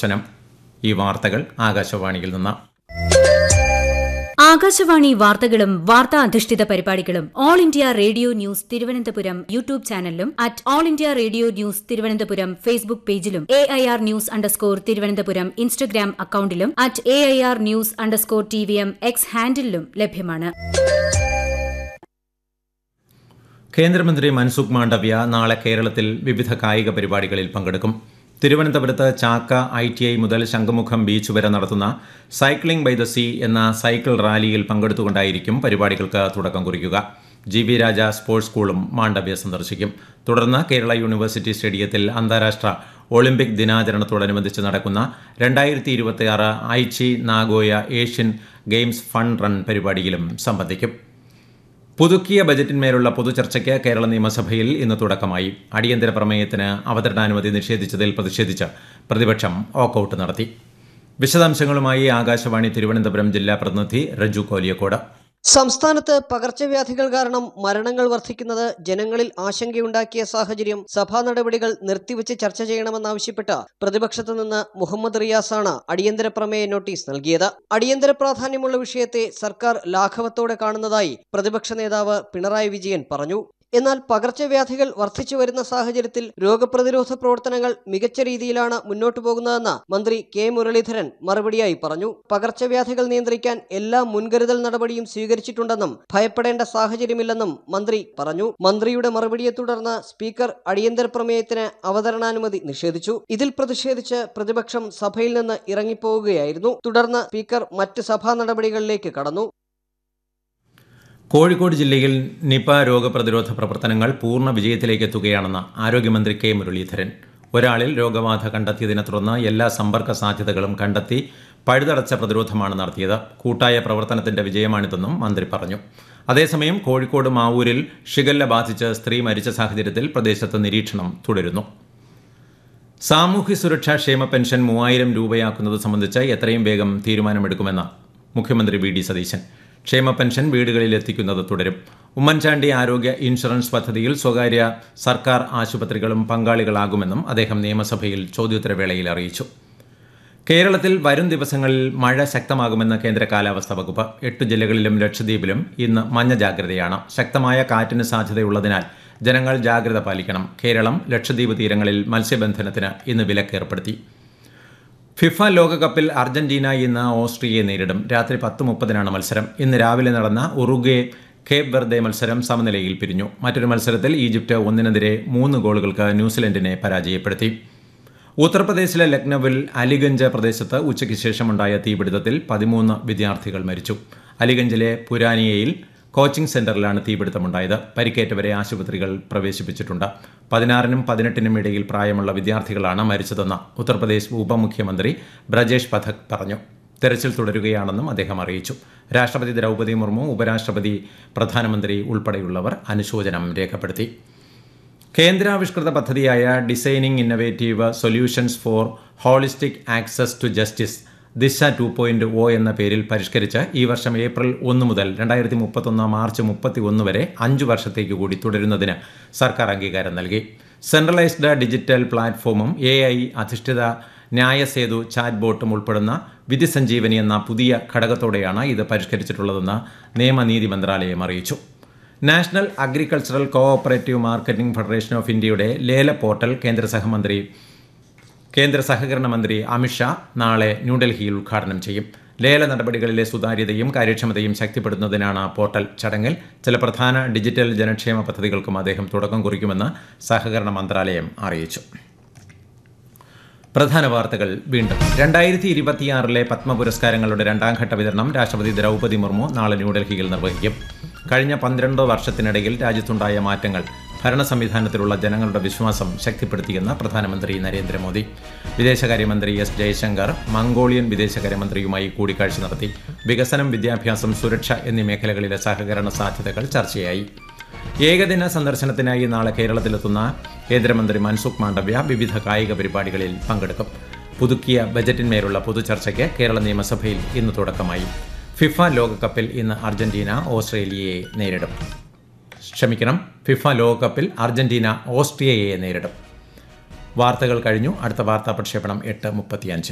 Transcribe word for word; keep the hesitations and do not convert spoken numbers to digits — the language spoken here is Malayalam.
സന്ദർശനം. ഈ വാർത്തകൾ ആകാശവാണിയിൽ നിന്ന്. ആകാശവാണി വാർത്തകളും വാർത്താ അധിഷ്ഠിത പരിപാടികളും all India radio news Thiruvananthapuram YouTube ചാനലിലും at all India radio news Thiruvananthapuram Facebook പേജിലും A I R news underscore Thiruvananthapuram Instagram അക്കൌണ്ടിലും at A I R news underscore T V M X ഹാൻഡിലും ലഭ്യമാണ്. കേന്ദ്രമന്ത്രി മൻസുഖ് മാണ്ഡവ്യ നാളെ കേരളത്തിൽ വിവിധ കായിക പരിപാടികളിൽ പങ്കെടുക്കും. തിരുവനന്തപുരത്ത് ചാക്ക ഐ ടി ഐ മുതൽ ശംഖുമുഖം ബീച്ച് വരെ നടത്തുന്ന സൈക്ലിംഗ് ബൈ ദ സീ എന്ന സൈക്കിൾ റാലിയിൽ പങ്കെടുത്തുകൊണ്ടായിരിക്കും പരിപാടികൾക്ക് തുടക്കം കുറിക്കുക. ജി വി രാജ സ്പോർട്സ് സ്കൂളും മാണ്ഡവ്യ സന്ദർശിക്കും. തുടർന്ന് കേരള യൂണിവേഴ്സിറ്റി സ്റ്റേഡിയത്തിൽ അന്താരാഷ്ട്ര ഒളിമ്പിക് ദിനാചരണത്തോടനുബന്ധിച്ച് നടക്കുന്ന രണ്ടായിരത്തി ഇരുപത്തിയാറ് Aichi Nagoya Asian games fun run പരിപാടിയിലും സംബന്ധിക്കും. പുതുക്കിയ ബജറ്റിന്മേലുള്ള പൊതുചർച്ചയ്ക്ക് കേരള നിയമസഭയിൽ ഇന്ന് തുടക്കമായി. അടിയന്തര പ്രമേയത്തിന് അവതരണാനുമതി നിഷേധിച്ചതിൽ പ്രതിഷേധിച്ച് പ്രതിപക്ഷം വാക്കൌട്ട് നടത്തി. വിശദാംശങ്ങളുമായി ആകാശവാണി തിരുവനന്തപുരം ജില്ലാ പ്രതിനിധി രജു കോലിയക്കോട്. സംസ്ഥാനത്ത് പകർച്ചവ്യാധികൾ കാരണം മരണങ്ങൾ വർദ്ധിക്കുന്നത് ജനങ്ങളിൽ ആശങ്കയുണ്ടാക്കിയ സാഹചര്യം സഭാ നടപടികൾ നിർത്തിവച്ച് ചർച്ച ചെയ്യണമെന്നാവശ്യപ്പെട്ട് പ്രതിപക്ഷത്തു നിന്ന് മുഹമ്മദ് റിയാസാണ് അടിയന്തര പ്രമേയ നോട്ടീസ് നൽകിയത്. അടിയന്തര പ്രാധാന്യമുള്ള വിഷയത്തെ സർക്കാർ ലാഘവത്തോടെ കാണുന്നതായി പ്രതിപക്ഷ നേതാവ് പിണറായി വിജയൻ പറഞ്ഞു. എന്നാൽ പകർച്ചവ്യാധികൾ വർദ്ധിച്ചു വരുന്ന സാഹചര്യത്തിൽ രോഗപ്രതിരോധ പ്രവർത്തനങ്ങൾ മികച്ച രീതിയിലാണ് മുന്നോട്ടു പോകുന്നതെന്ന് മന്ത്രി കെ മുരളീധരൻ മറുപടിയായി പറഞ്ഞു. പകർച്ചവ്യാധികൾ നിയന്ത്രിക്കാൻ എല്ലാ മുൻകരുതൽ നടപടിയും സ്വീകരിച്ചിട്ടുണ്ടെന്നും ഭയപ്പെടേണ്ട സാഹചര്യമില്ലെന്നും മന്ത്രി പറഞ്ഞു. മന്ത്രിയുടെ മറുപടിയെ തുടർന്ന് സ്പീക്കർ അടിയന്തര പ്രമേയത്തിന് അവതരണാനുമതി നിഷേധിച്ചു. ഇതിൽ പ്രതിഷേധിച്ച് പ്രതിപക്ഷം സഭയിൽ നിന്ന് ഇറങ്ങിപ്പോവുകയായിരുന്നു. തുടർന്ന് സ്പീക്കർ മറ്റ് സഭാ നടപടികളിലേക്ക് കടന്നു. കോഴിക്കോട് ജില്ലയിൽ നിപ രോഗപ്രതിരോധ പ്രവർത്തനങ്ങൾ പൂർണ്ണ വിജയത്തിലേക്ക് എത്തുകയാണെന്ന് ആരോഗ്യമന്ത്രി കെ മുരളീധരൻ. ഒരാളിൽ രോഗബാധ കണ്ടെത്തിയതിനെ തുടർന്ന് എല്ലാ സമ്പർക്ക സാധ്യതകളും കണ്ടെത്തി പഴുതടച്ച പ്രതിരോധമാണ് നടത്തിയത്. കൂട്ടായ പ്രവർത്തനത്തിന്റെ വിജയമാണിതെന്നും മന്ത്രി പറഞ്ഞു. അതേസമയം കോഴിക്കോട് മാവൂരിൽ ഷിഗല്ല ബാധിച്ച് സ്ത്രീ മരിച്ച സാഹചര്യത്തിൽ പ്രദേശത്ത് നിരീക്ഷണം തുടരുന്നു. സാമൂഹ്യ സുരക്ഷാ ക്ഷേമ പെൻഷൻ മൂവായിരം രൂപയാക്കുന്നത് സംബന്ധിച്ച് എത്രയും വേഗം തീരുമാനമെടുക്കുമെന്ന് മുഖ്യമന്ത്രി വി ഡി സതീശൻ. ക്ഷേമ പെൻഷൻ വീടുകളിൽ എത്തിക്കുന്നത് തുടരും. ഉമ്മൻചാണ്ടി ആരോഗ്യ ഇൻഷുറൻസ് പദ്ധതിയിൽ സ്വകാര്യ സർക്കാർ ആശുപത്രികളും പങ്കാളികളാകുമെന്നും അദ്ദേഹം നിയമസഭയിൽ ചോദ്യോത്തരവേളയിൽ അറിയിച്ചു. കേരളത്തിൽ വരും ദിവസങ്ങളിൽ മഴ ശക്തമാകുമെന്ന് കേന്ദ്ര കാലാവസ്ഥാ വകുപ്പ്. എട്ട് ജില്ലകളിലും ലക്ഷദ്വീപിലും ഇന്ന് മഞ്ഞ ജാഗ്രതയാണ്. ശക്തമായ കാറ്റിന് സാധ്യതയുള്ളതിനാൽ ജനങ്ങൾ ജാഗ്രത പാലിക്കണം. കേരളം ലക്ഷദ്വീപ് തീരങ്ങളിൽ മത്സ്യബന്ധനത്തിന് ഇന്ന് വിലക്കേർപ്പെടുത്തി. ഫിഫ ലോകകപ്പിൽ അർജന്റീന ഇന്ന് ഓസ്ട്രിയയെ നേരിടും. രാത്രി പത്ത് മുപ്പതിനാണ് മത്സരം. ഇന്ന് രാവിലെ നടന്ന ഉറുഗ്വേ കേപ്പ് വെർദെ മത്സരം സമനിലയിൽ പിരിഞ്ഞു. മറ്റൊരു മത്സരത്തിൽ ഈജിപ്ത് ഒന്നിനെതിരെ മൂന്ന് ഗോളുകൾക്ക് ന്യൂസിലൻഡിനെ പരാജയപ്പെടുത്തി. ഉത്തർപ്രദേശിലെ ലക്നൌവിൽ അലിഗഞ്ച് പ്രദേശത്ത് ഉച്ചയ്ക്ക് ശേഷമുണ്ടായ തീപിടുത്തത്തിൽ പതിമൂന്ന് വിദ്യാർത്ഥികൾ മരിച്ചു. അലിഗഞ്ചിലെ പുരാനിയയിൽ കോച്ചിംഗ് സെന്ററിലാണ് തീപിടുത്തമുണ്ടായത്. പരിക്കേറ്റവരെ ആശുപത്രികൾ പ്രവേശിപ്പിച്ചിട്ടുണ്ട്. പതിനാറിനും പതിനെട്ടിനും ഇടയിൽ പ്രായമുള്ള വിദ്യാർത്ഥികളാണ് മരിച്ചതെന്ന് ഉത്തർപ്രദേശ് ഉപമുഖ്യമന്ത്രി ബ്രജേഷ് പഥക് പറഞ്ഞു. തെരച്ചിൽ തുടരുകയാണെന്നും അദ്ദേഹം അറിയിച്ചു. രാഷ്ട്രപതി ദ്രൗപദി മുർമു, ഉപരാഷ്ട്രപതി, പ്രധാനമന്ത്രി ഉൾപ്പെടെയുള്ളവർ അനുശോചനം രേഖപ്പെടുത്തി. കേന്ദ്രാവിഷ്കൃത പദ്ധതിയായ designing innovative solutions for holistic access to justice ദിശ ടു പോയിന്റ് ഒ എന്ന പേരിൽ പരിഷ്കരിച്ച് ഈ വർഷം ഏപ്രിൽ ഒന്ന് മുതൽ രണ്ടായിരത്തി മുപ്പത്തൊന്ന് മാർച്ച് മുപ്പത്തി ഒന്ന് വരെ അഞ്ചു വർഷത്തേക്ക് കൂടി തുടരുന്നതിന് സർക്കാർ അംഗീകാരം നൽകി. സെൻട്രലൈസ്ഡ് ഡിജിറ്റൽ പ്ലാറ്റ്ഫോമും എ ഐ അധിഷ്ഠിത ന്യായസേതു ചാറ്റ് ബോട്ടും ഉൾപ്പെടുന്ന വിധി സഞ്ജീവനി എന്ന പുതിയ ഘടകത്തോടെയാണ് ഇത് പരിഷ്കരിച്ചിട്ടുള്ളതെന്ന് നിയമനീതി മന്ത്രാലയം അറിയിച്ചു. National agricultural cooperative marketing federation of ഇന്ത്യയുടെ ലേല പോർട്ടൽ കേന്ദ്ര സഹമന്ത്രി കേന്ദ്ര സഹകരണ മന്ത്രി അമിത്ഷാ നാളെ ന്യൂഡൽഹിയിൽ ഉദ്ഘാടനം ചെയ്യും. ലേല നടപടികളിലെ സുതാര്യതയും കാര്യക്ഷമതയും ശക്തിപ്പെടുത്തുന്നതിനാണ് പോർട്ടൽ. ചടങ്ങിൽ ചില പ്രധാന ഡിജിറ്റൽ ജനക്ഷേമ പദ്ധതികൾക്കും അദ്ദേഹം തുടക്കം കുറിക്കുമെന്ന് സഹകരണ മന്ത്രാലയം അറിയിച്ചു. പ്രധാന വാർത്തകൾ വീണ്ടും. രണ്ടായിരത്തി ഇരുപത്തിയാറിലെ പത്മ പുരസ്കാരങ്ങളുടെ രണ്ടാം ഘട്ട വിതരണം രാഷ്ട്രപതി ദ്രൗപദി മുർമു നാളെ ന്യൂഡൽഹിയിൽ നിർവഹിക്കും. കഴിഞ്ഞ പന്ത്രണ്ട് വർഷത്തിനിടയിൽ രാജ്യത്തുണ്ടായ മാറ്റങ്ങൾ ഭരണ സംവിധാനത്തിലുള്ള ജനങ്ങളുടെ വിശ്വാസം ശക്തിപ്പെടുത്തിയെന്ന് പ്രധാനമന്ത്രി നരേന്ദ്രമോദി. വിദേശകാര്യമന്ത്രി എസ് ജയശങ്കർ മംഗോളിയൻ വിദേശകാര്യമന്ത്രിയുമായി കൂടിക്കാഴ്ച നടത്തി. വികസനം, വിദ്യാഭ്യാസം, സുരക്ഷ എന്നീ മേഖലകളിലെ സഹകരണ സാധ്യതകൾ ചർച്ചയായി. ഏകദിന സന്ദർശനത്തിനായി നാളെ കേരളത്തിലെത്തുന്ന കേന്ദ്രമന്ത്രി മൻസുഖ് മാണ്ഡവ്യ വിവിധ കായിക പരിപാടികളിൽ പങ്കെടുക്കും. പുതുക്കിയ ബജറ്റിന്മേലുള്ള പൊതുചർച്ചയ്ക്ക് കേരള നിയമസഭയിൽ ഇന്ന് തുടക്കമായി. ഫിഫ ലോകകപ്പിൽ ഇന്ന് അർജന്റീന ഓസ്ട്രേലിയയെ നേരിടും. ക്ഷമിക്കണം ഫിഫ ലോകകപ്പിൽ അർജന്റീന ഓസ്ട്രിയയെ നേരിടും. വാർത്തകൾ കഴിഞ്ഞു. അടുത്ത വാർത്താ പ്രക്ഷേപണം എട്ട് മുപ്പത്തിയഞ്ച്.